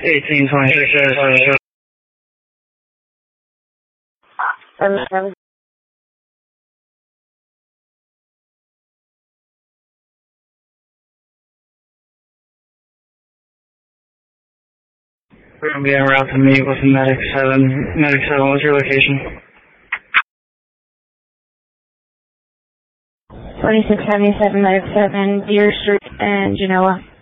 1826. We're going to be en route to meet with Medic 7. Medic 7, what's your location? 2677 Medic 7, Deer Street and Genoa.